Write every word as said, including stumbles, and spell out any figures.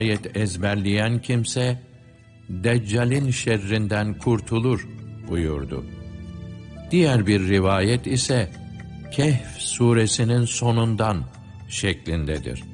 ayet ezberleyen kimse, Deccal'in şerrinden kurtulur buyurdu. Diğer bir rivayet ise, Kehf suresinin sonundan şeklindedir.